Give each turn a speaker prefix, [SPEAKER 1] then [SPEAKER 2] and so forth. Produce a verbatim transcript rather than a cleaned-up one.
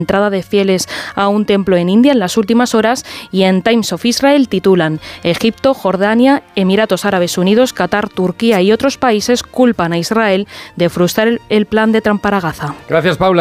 [SPEAKER 1] entrada de fieles a un templo en India en las últimas horas, y en Times of Israel titulan: Egipto, Jordania, Emiratos Árabes Unidos, Qatar, Turquía y otros países culpan a Israel de frustrar el, el plan de Trump para Gaza.
[SPEAKER 2] Gracias, Paula.